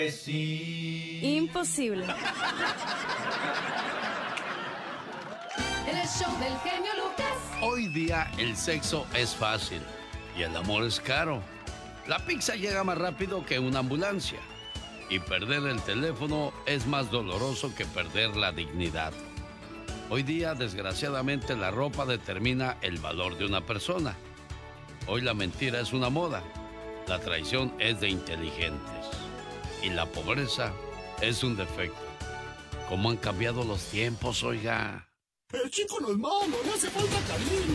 Sí. Imposible. El show del genio Lucas. Hoy día el sexo es fácil y el amor es caro. La pizza llega más rápido que una ambulancia. Y perder el teléfono es más doloroso que perder la dignidad. Hoy día, desgraciadamente, la ropa determina el valor de una persona. Hoy la mentira es una moda. La traición es de inteligentes. Y la pobreza es un defecto. ¿Cómo han cambiado los tiempos, oiga? El chico no es malo, le hace falta cariño.